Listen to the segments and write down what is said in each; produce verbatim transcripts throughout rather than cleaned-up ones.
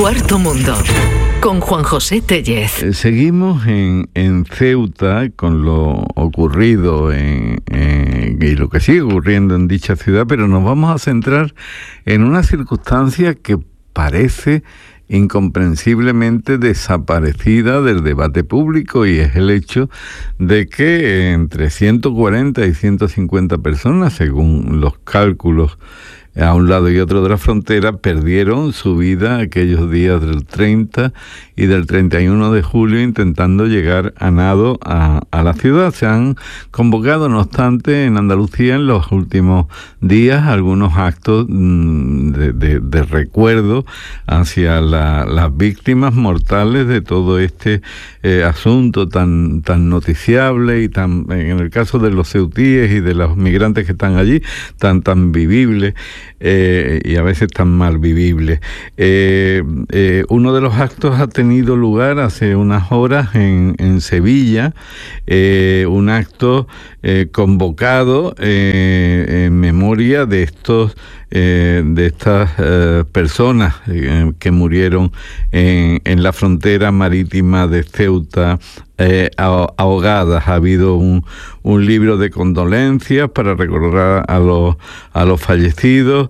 Cuarto Mundo, con Juan José Tellez. Seguimos en, en Ceuta con lo ocurrido en, en, y lo que sigue ocurriendo en dicha ciudad, pero nos vamos a centrar en una circunstancia que parece incomprensiblemente desaparecida del debate público, y es el hecho de que entre ciento cuarenta y ciento cincuenta personas, según los cálculos a un lado y otro de la frontera, perdieron su vida aquellos días del treinta y del treinta y uno de julio intentando llegar a nado a, a la ciudad. Se han convocado, no obstante, en Andalucía en los últimos días algunos actos de, de, de recuerdo hacia la, las víctimas mortales de todo este eh, asunto tan, tan noticiable y tan, en el caso de los ceutíes y de los migrantes que están allí, tan, tan vivible. Eh, y a veces tan mal vivible. Eh, eh, uno de los actos ha tenido lugar hace unas horas en, en Sevilla, eh, un acto eh, convocado eh, en memoria de estos eh, de estas eh, personas eh, que murieron en, en la frontera marítima de Ceuta, Eh, ahogadas. Ha habido un, un libro de condolencias para recordar a los a los fallecidos,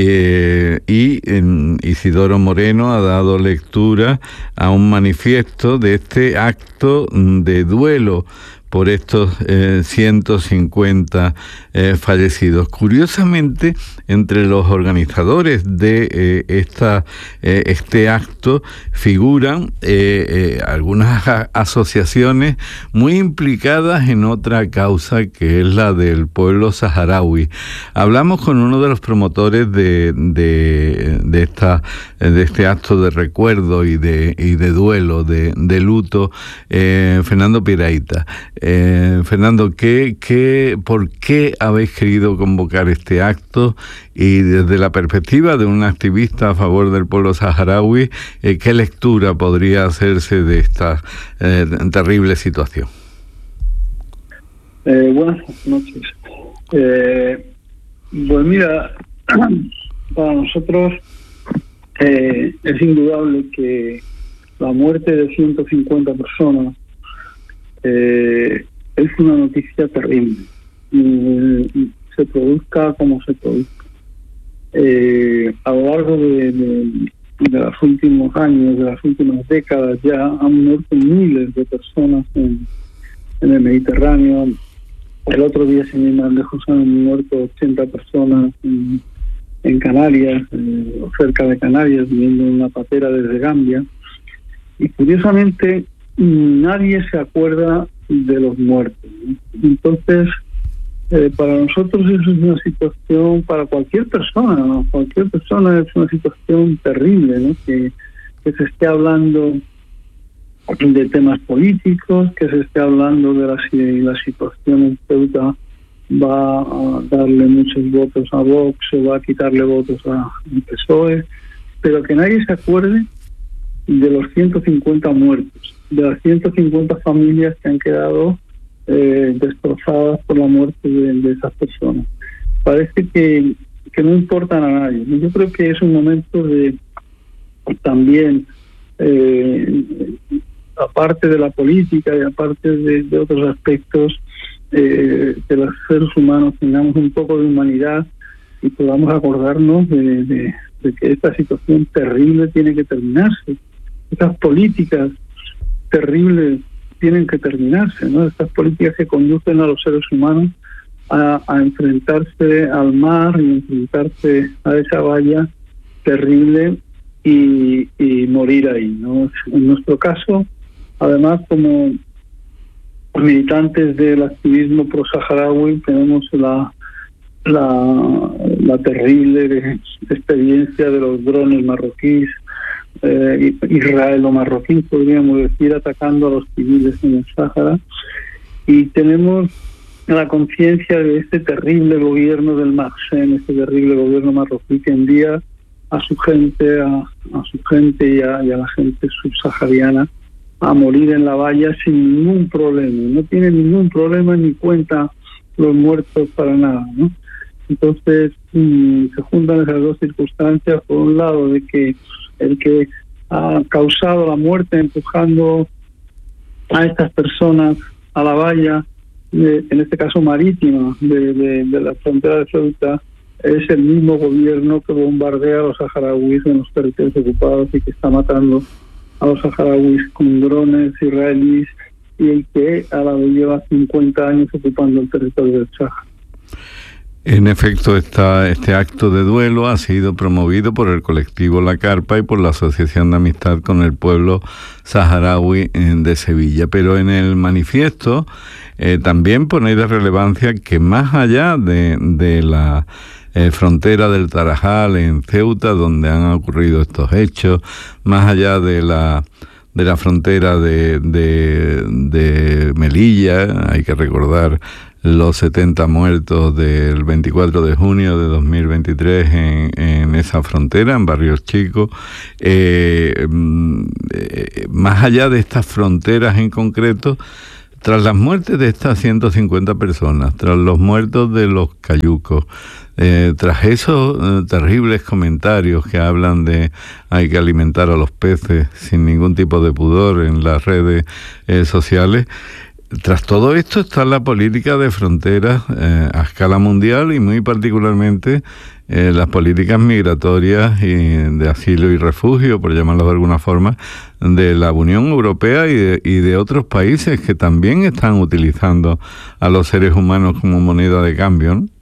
eh, y eh, Isidoro Moreno ha dado lectura a un manifiesto de este acto de duelo por estos eh, ciento cincuenta eh, fallecidos. Curiosamente, entre los organizadores de eh, esta eh, este acto figuran eh, eh, algunas a- asociaciones muy implicadas en otra causa, que es la del pueblo saharaui. Hablamos con uno de los promotores de de, de esta de este acto de recuerdo y de y de duelo, de, de luto, eh, Fernando Piraita. Eh, Fernando, ¿qué, qué, ¿por qué habéis querido convocar este acto? Y desde la perspectiva de un activista a favor del pueblo saharaui, eh, ¿qué lectura podría hacerse de esta eh, terrible situación? Eh, buenas noches. Eh, pues mira, para nosotros eh, es indudable que la muerte de ciento cincuenta personas eh, es una noticia terrible, y se produzca como se produzca. Eh, a lo largo de, de, de los últimos años, de las últimas décadas, ya han muerto miles de personas en, en el Mediterráneo. El otro día, sin ir más lejos, han muerto ochenta personas en, en Canarias, eh, cerca de Canarias, viniendo en una patera desde Gambia. Y curiosamente, nadie se acuerda de los muertos, ¿no? Entonces, eh, para nosotros eso es una situación, para cualquier persona, ¿no? Cualquier persona es una situación terrible, ¿no? Que, que se esté hablando de temas políticos, que se esté hablando de la, si la situación en Ceuta va a darle muchos votos a Vox o va a quitarle votos a P S O E, pero que nadie se acuerde de los ciento cincuenta muertos, de las ciento cincuenta familias que han quedado eh, destrozadas por la muerte de, de esas personas. Parece que, que no importan a nadie. Yo creo que es un momento de también, eh, aparte de la política y aparte de, de otros aspectos, eh, que los seres humanos tengamos un poco de humanidad y podamos acordarnos de, de, de que esta situación terrible tiene que terminarse. Estas políticas terribles tienen que terminarse, ¿no? Estas políticas que conducen a los seres humanos a, a enfrentarse al mar y enfrentarse a esa valla terrible y, y morir ahí, ¿no? En nuestro caso, además, como militantes del activismo pro-saharaui, tenemos la, la, la terrible experiencia de los drones marroquíes, Eh, israelo-marroquí, podríamos decir, atacando a los civiles en el Sáhara, y tenemos la conciencia de este terrible gobierno del Maghsen, este terrible gobierno marroquí que envía a su gente, a, a su gente y a, y a la gente subsahariana a morir en la valla sin ningún problema. No tiene ningún problema ni cuenta los muertos para nada, ¿no? Entonces mmm, se juntan esas dos circunstancias, por un lado de que el que ha causado la muerte empujando a estas personas a la valla, de, en este caso marítima, de, de, de la frontera de Ceuta, es el mismo gobierno que bombardea a los saharauis en los territorios ocupados y que está matando a los saharauis con drones israelíes, y el que a la vez lleva cincuenta años ocupando el territorio del Sáhara. En efecto, esta, este acto de duelo ha sido promovido por el colectivo La Carpa y por la Asociación de Amistad con el Pueblo Saharaui de Sevilla. Pero en el manifiesto eh, también pone de relevancia que más allá de, de la eh, frontera del Tarajal en Ceuta, donde han ocurrido estos hechos, más allá de la de la frontera de, de, de Melilla, hay que recordar los setenta muertos del veinticuatro de junio de dos mil veintitrés en, en esa frontera, en Barrios Chicos. Eh, eh, más allá de estas fronteras en concreto, tras las muertes de estas ciento cincuenta personas, tras los muertos de los cayucos, eh, tras esos eh, terribles comentarios que hablan de hay que alimentar a los peces sin ningún tipo de pudor en las redes eh, sociales, tras todo esto está la política de fronteras eh, a escala mundial y muy particularmente eh, las políticas migratorias y de asilo y refugio, por llamarlo de alguna forma, de la Unión Europea y de, y de otros países que también están utilizando a los seres humanos como moneda de cambio, ¿no?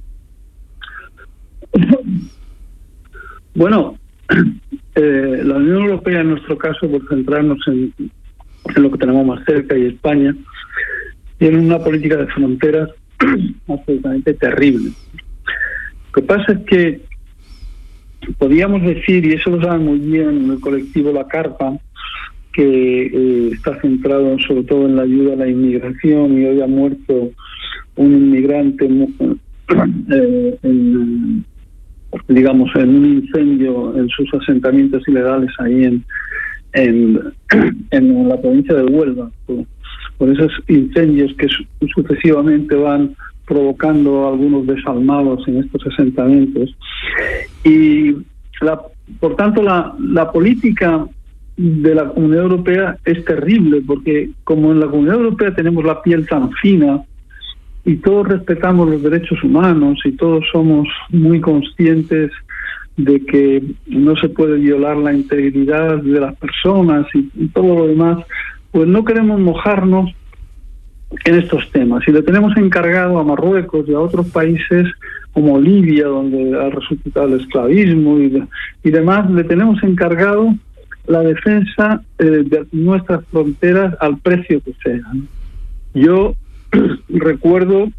Bueno, eh, la Unión Europea en nuestro caso, por centrarnos en, en lo que tenemos más cerca y España, tiene una política de fronteras absolutamente terrible. Lo que pasa es que podríamos decir, y eso lo sabe muy bien el colectivo La Carpa, que eh, está centrado sobre todo en la ayuda a la inmigración, y hoy ha muerto un inmigrante eh, en, digamos, en un incendio en sus asentamientos ilegales ahí en, en, en la provincia de Huelva, por, por esos incendios que su, sucesivamente van provocando algunos desalmados en estos asentamientos. Y la, por tanto la, la política de la Comunidad Europea es terrible, porque como en la Comunidad Europea tenemos la piel tan fina y todos respetamos los derechos humanos y todos somos muy conscientes de que no se puede violar la integridad de las personas y, y todo lo demás, pues no queremos mojarnos en estos temas. Y le tenemos encargado a Marruecos y a otros países como Libia, donde ha resucitado el esclavismo y, de, y demás, le tenemos encargado la defensa eh, de nuestras fronteras al precio que sea, ¿no? Yo recuerdo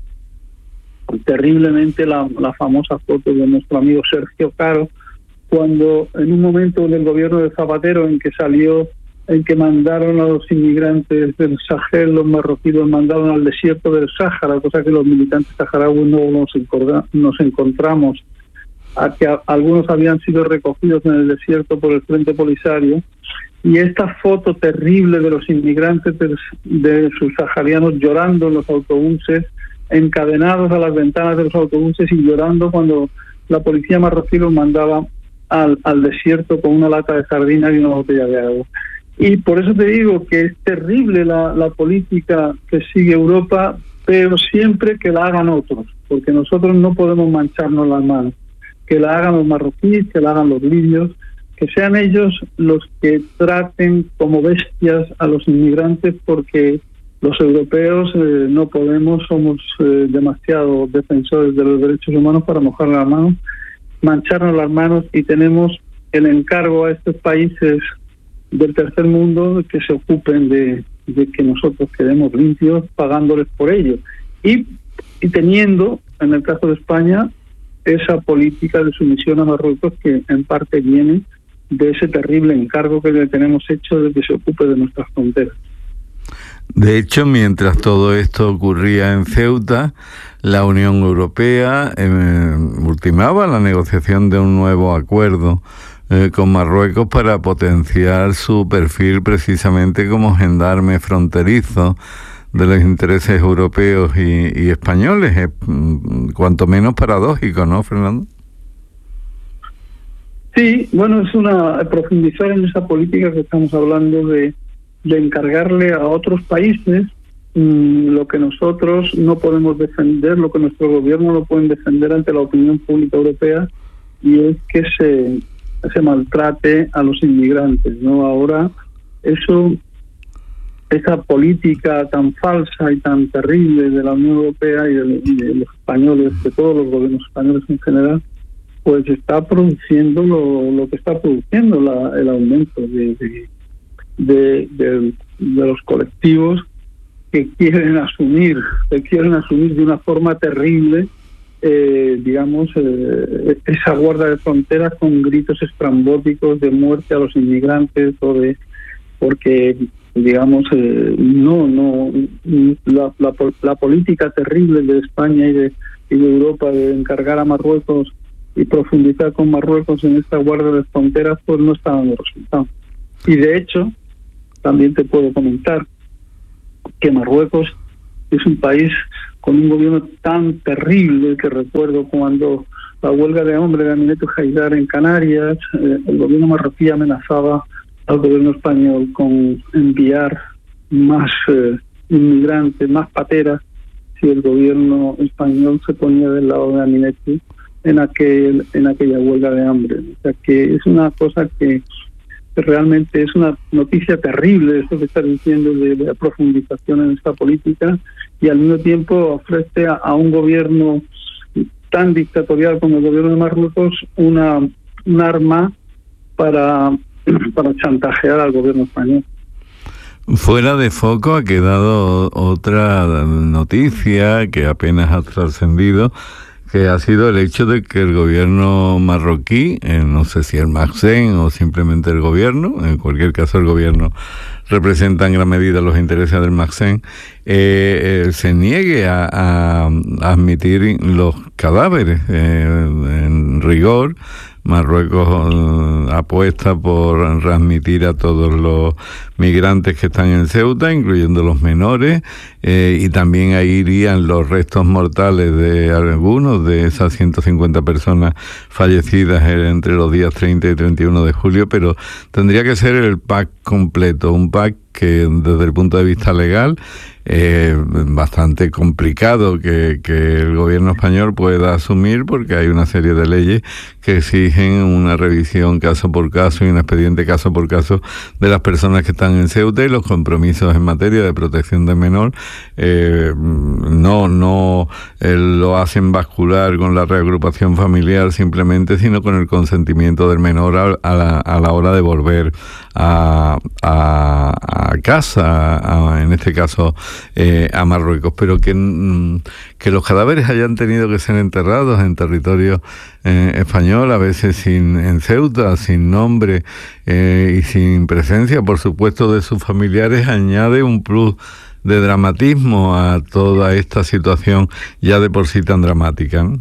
terriblemente la, la famosa foto de nuestro amigo Sergio Caro, cuando en un momento del gobierno de Zapatero en que salió, en que mandaron a los inmigrantes del Sahel, los marroquíes los mandaron al desierto del Sáhara, cosa que los militantes saharauis no nos, nos encontramos, a que a, algunos habían sido recogidos en el desierto por el Frente Polisario. Y esta foto terrible de los inmigrantes de, de subsaharianos llorando en los autobuses, encadenados a las ventanas de los autobuses y llorando cuando la policía marroquí los mandaba al, al desierto con una lata de sardinas y una botella de agua. Y por eso te digo que es terrible la, la política que sigue Europa, pero siempre que la hagan otros, porque nosotros no podemos mancharnos las manos. Que la hagan los marroquíes, que la hagan los libios, que sean ellos los que traten como bestias a los inmigrantes, porque los europeos eh, no podemos, somos eh, demasiado defensores de los derechos humanos para mojar las manos, mancharnos las manos, y tenemos el encargo a estos países del tercer mundo que se ocupen de, de que nosotros quedemos limpios pagándoles por ello. Y, y teniendo, en el caso de España, esa política de sumisión a Marruecos que en parte viene de ese terrible encargo que le tenemos hecho de que se ocupe de nuestras fronteras. De hecho, mientras todo esto ocurría en Ceuta, la Unión Europea eh, ultimaba la negociación de un nuevo acuerdo eh, con Marruecos para potenciar su perfil precisamente como gendarme fronterizo de los intereses europeos y, y españoles. Es cuanto menos paradójico, ¿no, Fernando? Sí, bueno, es una profundizar en esa política que estamos hablando de, de encargarle a otros países mmm, lo que nosotros no podemos defender, lo que nuestro gobierno no pueden defender ante la opinión pública europea, y es que se, se maltrate a los inmigrantes, ¿no? Ahora, eso, esa política tan falsa y tan terrible de la Unión Europea y de, y de los españoles, de todos los gobiernos españoles en general, pues está produciendo lo, lo que está produciendo, la, el aumento de, de, de, de, de los colectivos que quieren asumir, que quieren asumir de una forma terrible, eh, digamos, eh, esa guarda de fronteras con gritos estrambóticos de muerte a los inmigrantes, o de porque, digamos, eh, no, no, la, la, la política terrible de España y de, y de Europa de encargar a Marruecos y profundizar con Marruecos en esta guardia de fronteras, pues no está dando resultados. Y de hecho, también te puedo comentar que Marruecos es un país con un gobierno tan terrible que recuerdo cuando la huelga de hambre de Aminata Haidar en Canarias, eh, el gobierno marroquí amenazaba al gobierno español con enviar más eh, inmigrantes, más pateras, si el gobierno español se ponía del lado de Aminata en aquel en aquella huelga de hambre. O sea que es una cosa que realmente es una noticia terrible, esto que está diciendo de la profundización en esta política, y al mismo tiempo ofrece a, a un gobierno tan dictatorial como el gobierno de Marruecos una un arma para, para chantajear al gobierno español. Fuera de foco ha quedado otra noticia que apenas ha trascendido, que ha sido el hecho de que el gobierno marroquí, eh, no sé si el Makhzen o simplemente el gobierno, en cualquier caso el gobierno representa en gran medida los intereses del Makhzen, eh, eh, se niegue a, a, a admitir los cadáveres eh, en rigor. Marruecos uh, apuesta por readmitir a todos los migrantes que están en Ceuta, incluyendo los menores, eh, y también ahí irían los restos mortales de algunos de esas ciento cincuenta personas fallecidas entre los días treinta y treinta y uno de julio, pero tendría que ser el pack completo, un pack que desde el punto de vista legal es eh, bastante complicado que, que el gobierno español pueda asumir, porque hay una serie de leyes que exigen una revisión caso por caso y un expediente caso por caso de las personas que están en Ceuta, y los compromisos en materia de protección del menor eh, no, no eh, lo hacen bascular con la reagrupación familiar simplemente, sino con el consentimiento del menor a, a, la, a la hora de volver a, a, a casa, a, en este caso eh, a Marruecos, pero que, que los cadáveres hayan tenido que ser enterrados en territorio eh, español, a veces sin en Ceuta, sin nombre eh, y sin presencia, por supuesto, de sus familiares, añade un plus de dramatismo a toda esta situación ya de por sí tan dramática, ¿no?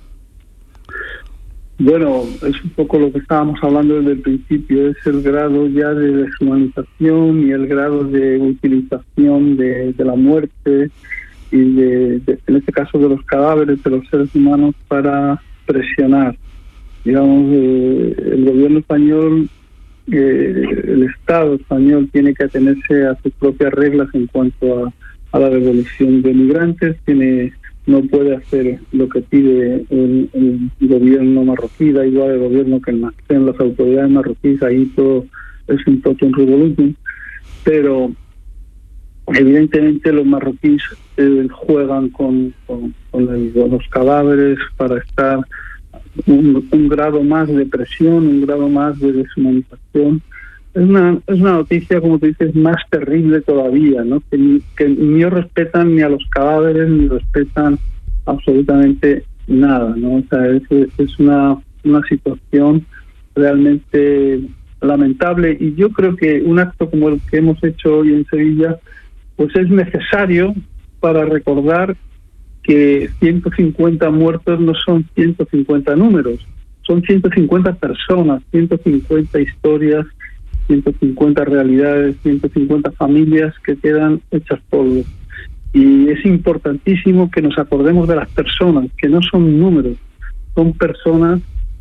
Bueno, es un poco lo que estábamos hablando desde el principio, es el grado ya de deshumanización y el grado de utilización de, de la muerte y de, de, en este caso de los cadáveres de los seres humanos para presionar. Digamos, eh, el gobierno español, eh, el Estado español tiene que atenerse a sus propias reglas en cuanto a, a la devolución de migrantes, tiene no puede hacer lo que pide el, el gobierno marroquí, da igual el gobierno que el Makhzen, las autoridades marroquíes, ahí todo es un totum revolutum, pero evidentemente los marroquíes eh, juegan con, con, con, el, con los cadáveres para estar un, un grado más de presión, un grado más de deshumanización. Es una, es una noticia, como tú dices, más terrible todavía, ¿no? Que, ni, que ni respetan ni a los cadáveres ni respetan absolutamente nada, ¿no? O sea, es, es una, una situación realmente lamentable, y yo creo que un acto como el que hemos hecho hoy en Sevilla pues es necesario para recordar que ciento cincuenta muertos no son ciento cincuenta números, son ciento cincuenta personas, ciento cincuenta historias, ciento cincuenta realidades, ciento cincuenta familias que quedan hechas polvo. Y es importantísimo que nos acordemos de las personas, que no son números, son personas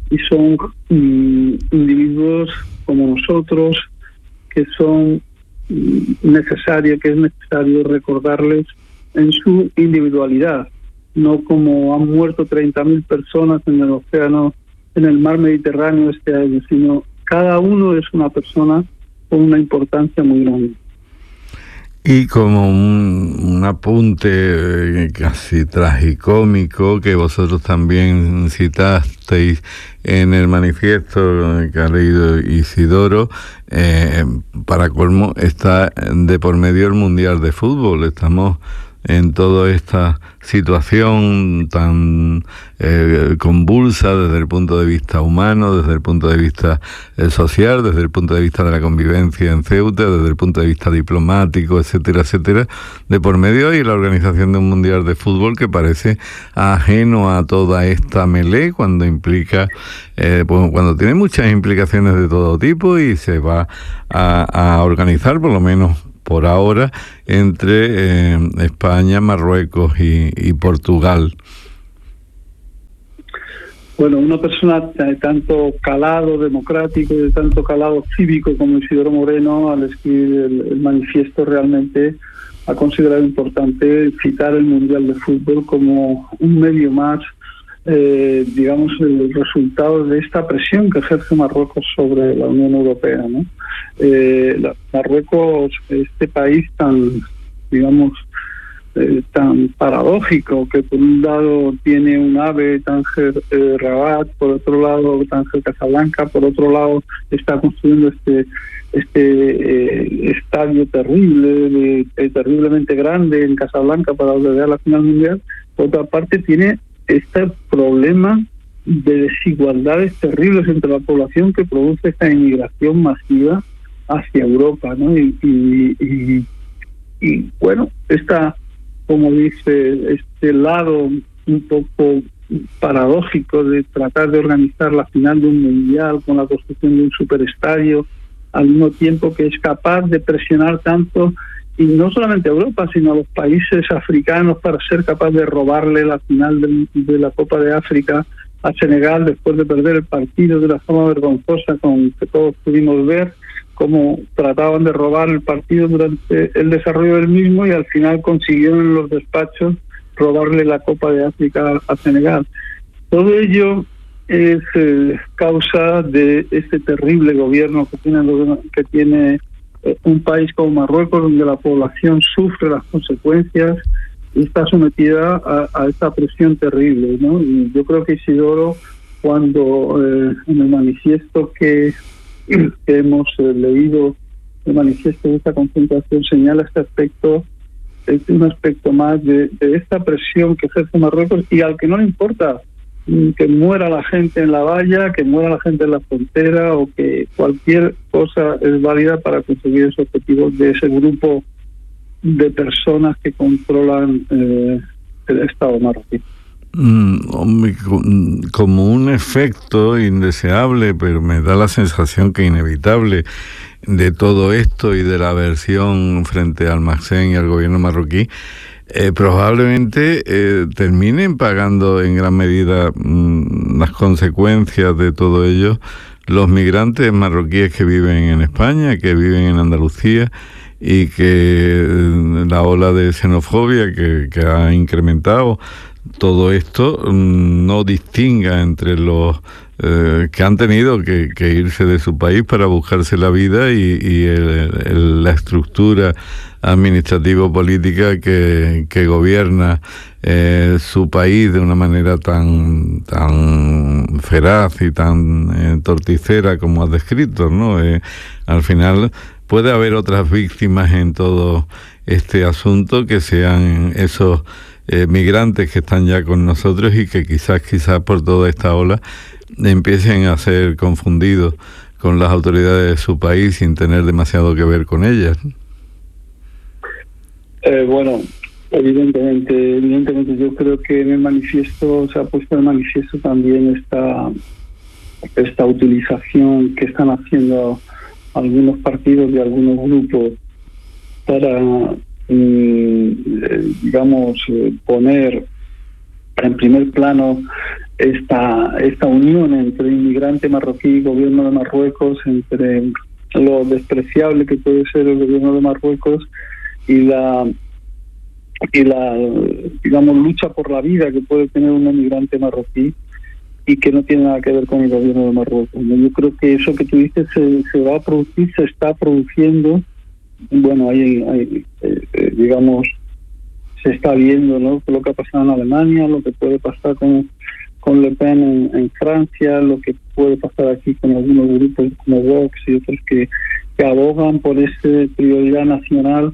y son mm, individuos como nosotros, que son necesario, que es necesario recordarles en su individualidad, no como han muerto treinta mil personas en el océano, en el mar Mediterráneo este año, sino cada uno es una persona con una importancia muy grande. Y como un, un apunte casi tragicómico que vosotros también citasteis en el manifiesto que ha leído Isidoro, eh, para colmo está de por medio el Mundial de Fútbol. Estamos en toda esta situación tan eh, convulsa desde el punto de vista humano, desde el punto de vista eh, social, desde el punto de vista de la convivencia en Ceuta, desde el punto de vista diplomático, etcétera, etcétera, de por medio y la organización de un Mundial de Fútbol que parece ajeno a toda esta melee cuando implica, eh, pues, cuando tiene muchas implicaciones de todo tipo y se va a, a organizar, por lo menos por ahora, entre eh, España, Marruecos y, y Portugal. Bueno, una persona de tanto calado democrático y de tanto calado cívico como Isidoro Moreno, al escribir el, el manifiesto, realmente ha considerado importante citar el Mundial de Fútbol como un medio más, eh, digamos, el resultado de esta presión que ejerce Marruecos sobre la Unión Europea, ¿no? Eh, la, Marruecos, este país tan, digamos, eh, tan paradójico, que por un lado tiene un AVE, Tánger eh, Rabat, por otro lado Tánger Casablanca, por otro lado está construyendo este este eh, estadio terrible, de, eh, terriblemente grande en Casablanca para albergar la final mundial. Por otra parte tiene este problema de desigualdades terribles entre la población que produce esta inmigración masiva hacia Europa, ¿no? Y, y, y, y bueno, esta, como dice, este lado un poco paradójico de tratar de organizar la final de un mundial con la construcción de un superestadio, al mismo tiempo que es capaz de presionar tanto, y no solamente a Europa, sino a los países africanos para ser capaz de robarle la final de, de la Copa de África a Senegal después de perder el partido de la forma vergonzosa con que todos pudimos ver cómo trataban de robar el partido durante el desarrollo del mismo y al final consiguieron en los despachos robarle la Copa de África a Senegal. Todo ello es eh, causa de este terrible gobierno que tiene, que tiene eh, un país como Marruecos, donde la población sufre las consecuencias y está sometida a, a esta presión terrible, ¿no? Y yo creo que Isidoro, cuando eh, en el manifiesto que, que hemos eh, leído, el manifiesto de esta concentración, señala este aspecto, es un aspecto más de, de esta presión que ejerce Marruecos y al que no le importa que muera la gente en la valla, que muera la gente en la frontera o que cualquier cosa es válida para conseguir esos objetivos de ese grupo de personas que controlan eh, el Estado marroquí. Mm, como un efecto indeseable, pero me da la sensación que inevitable de todo esto y de la aversión frente al Makhzen y al gobierno marroquí, eh, probablemente eh, terminen pagando en gran medida mm, las consecuencias de todo ello los migrantes marroquíes que viven en España, que viven en Andalucía, y que la ola de xenofobia que, que ha incrementado todo esto no distinga entre los eh, que han tenido que, que irse de su país para buscarse la vida y, y el, el, la estructura administrativo-política que, que gobierna eh, su país de una manera tan tan feraz y tan eh, torticera como has descrito, ¿no? Eh, al final puede haber otras víctimas en todo este asunto que sean esos eh, migrantes que están ya con nosotros y que quizás, quizás por toda esta ola empiecen a ser confundidos con las autoridades de su país sin tener demasiado que ver con ellas. Eh, bueno, evidentemente, evidentemente yo creo que en el manifiesto se ha puesto en el manifiesto también esta esta utilización que están haciendo algunos partidos y algunos grupos para, mm, eh, digamos, eh, poner en primer plano esta esta unión entre inmigrante marroquí y gobierno de Marruecos, entre lo despreciable que puede ser el gobierno de Marruecos y la y la digamos lucha por la vida que puede tener un inmigrante marroquí y que no tiene nada que ver con el gobierno de Marruecos. Yo creo que eso que tú dices se, se va a producir, se está produciendo. Bueno, hay, hay eh, eh, digamos, se está viendo, ¿no?, lo que ha pasado en Alemania, lo que puede pasar con, con Le Pen en, en Francia, lo que puede pasar aquí con algunos grupos como Vox y otros que, que abogan por esa prioridad nacional,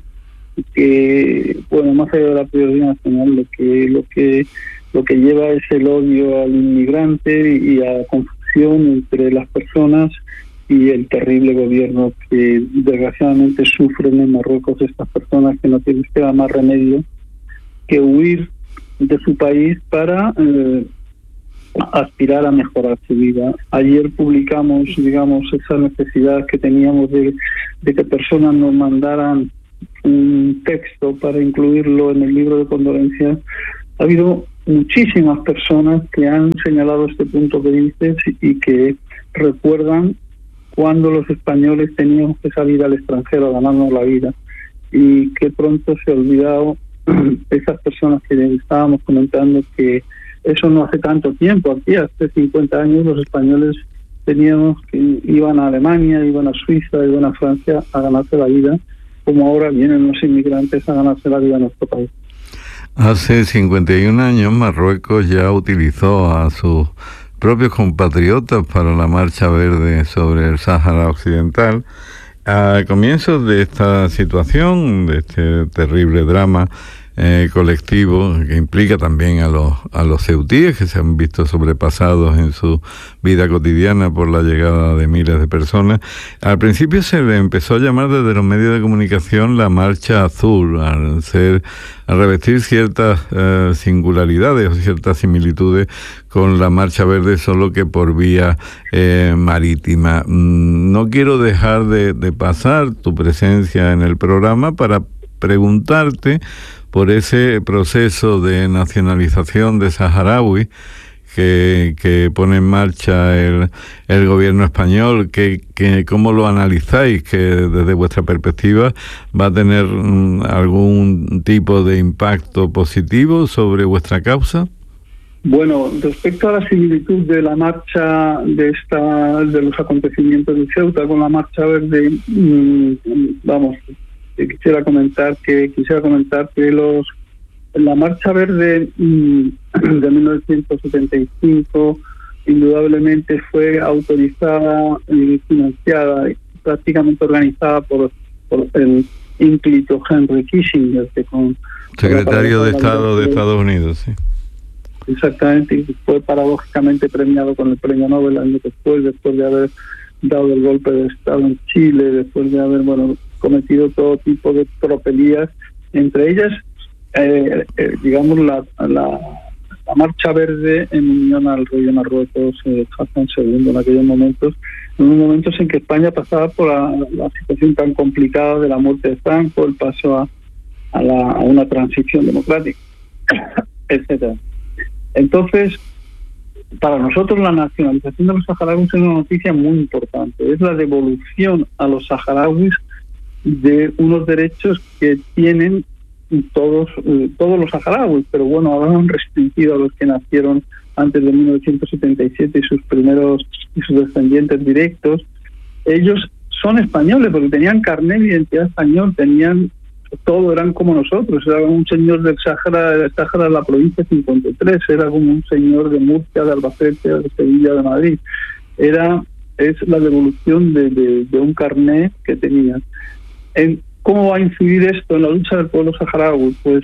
que, bueno, más allá de la prioridad nacional, lo que lo que lo que lleva es el odio al inmigrante y a la confusión entre las personas y el terrible gobierno que desgraciadamente sufren en Marruecos estas personas, que no tienen queda más remedio que huir de su país para eh, aspirar a mejorar su vida. Ayer publicamos, digamos, esa necesidad que teníamos de, de que personas nos mandaran un texto para incluirlo en el libro de condolencias. Ha habido muchísimas personas que han señalado este punto que dices y que recuerdan cuando los españoles teníamos que salir al extranjero a ganarnos la vida, y que pronto se ha olvidado esas personas que estábamos comentando que eso no hace tanto tiempo. Aquí hace cincuenta años los españoles teníamos que iban a Alemania, iban a Suiza, iban a Francia a ganarse la vida, como ahora vienen los inmigrantes a ganarse la vida en nuestro país. Hace cincuenta y un años Marruecos ya utilizó a sus propios compatriotas para la Marcha Verde sobre el Sáhara Occidental. A comienzos de esta situación, de este terrible drama eh, colectivo que implica también a los a los ceutíes, que se han visto sobrepasados en su vida cotidiana por la llegada de miles de personas, al principio se le empezó a llamar desde los medios de comunicación la Marcha Azul, al ser al revestir ciertas eh, singularidades o ciertas similitudes con la Marcha Verde, solo que por vía eh, marítima. No quiero dejar de, de pasar tu presencia en el programa para preguntarte por ese proceso de nacionalización de saharauis que, que pone en marcha el, el gobierno español, que, que cómo lo analizáis, que desde vuestra perspectiva va a tener um, algún tipo de impacto positivo sobre vuestra causa. Bueno, respecto a la similitud de la marcha de esta de los acontecimientos de Ceuta con la Marcha Verde, mmm, vamos, quisiera comentar que quisiera comentar que los la Marcha Verde mmm, de mil novecientos setenta y cinco indudablemente fue autorizada y financiada y prácticamente organizada por, por el ínclito Henry Kissinger, que con secretario de Estado de Estados Unidos, sí. Exactamente, y fue paradójicamente premiado con el premio Nobel años después, después de haber dado el golpe de Estado en Chile, después de haber bueno cometido todo tipo de tropelías, entre ellas, eh, eh, digamos, la, la, la Marcha Verde en unión al rey de Marruecos, eh, Hassan segundo, en aquellos momentos, en unos momentos en que España pasaba por la, la situación tan complicada de la muerte de Franco, el paso a, a, la, a una transición democrática, etcétera. Entonces, para nosotros la nacionalización de los saharauis es una noticia muy importante. Es la devolución a los saharauis de unos derechos que tienen todos todos los saharauis, pero bueno, ahora han restringido a los que nacieron antes de mil novecientos setenta y siete y sus primeros y sus descendientes directos. Ellos son españoles porque tenían carnet de identidad español, tenían todo, eran como nosotros. Era un señor del Sáhara, del Sáhara de la provincia cincuenta y tres, era como un señor de Murcia, de Albacete, de Sevilla, de Madrid. Era es la devolución de, de, de un carnet que tenían. En, ¿Cómo va a incidir esto en la lucha del pueblo saharaui? Pues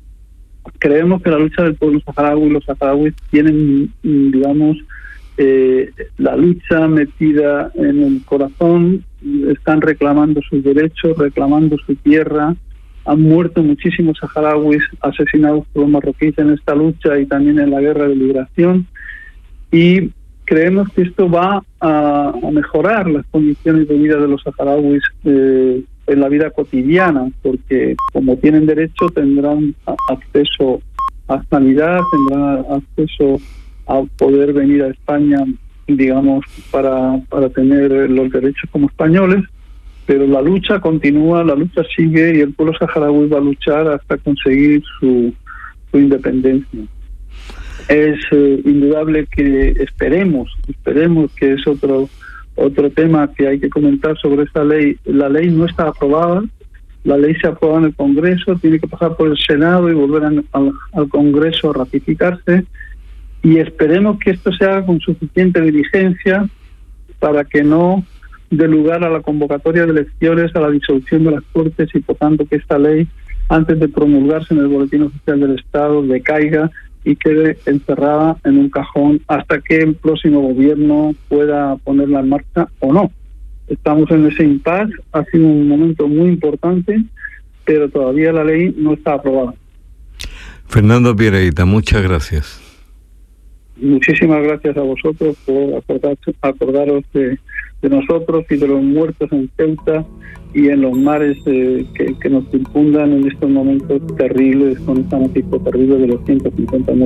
creemos que la lucha del pueblo saharaui, los saharauis tienen, digamos, eh, la lucha metida en el corazón, están reclamando sus derechos, reclamando su tierra. Han muerto muchísimos saharauis asesinados por los marroquíes en esta lucha y también en la guerra de liberación, y creemos que esto va a, a mejorar las condiciones de vida de los saharauis eh, en la vida cotidiana, porque como tienen derecho tendrán acceso a sanidad, tendrán acceso a poder venir a España, digamos, para, para tener los derechos como españoles, pero la lucha continúa, la lucha sigue y el pueblo saharaui va a luchar hasta conseguir su, su independencia. Es eh, indudable que esperemos, esperemos que es otro otro tema que hay que comentar sobre esta ley. La ley no está aprobada, la ley se aprueba en el Congreso, tiene que pasar por el Senado y volver al, al, al Congreso a ratificarse, y esperemos que esto se haga con suficiente diligencia para que no dé lugar a la convocatoria de elecciones, a la disolución de las Cortes, y por tanto que esta ley, antes de promulgarse en el Boletín Oficial del Estado, decaiga y quede encerrada en un cajón hasta que el próximo gobierno pueda ponerla en marcha o no. Estamos en ese impasse, ha sido un momento muy importante, pero todavía la ley no está aprobada. Fernando Piereita, muchas gracias. Muchísimas gracias a vosotros por acordarse, acordaros de, de nosotros y de los muertos en Ceuta y en los mares eh, que, que nos circundan en estos momentos terribles, con esta noticia terrible de los ciento cincuenta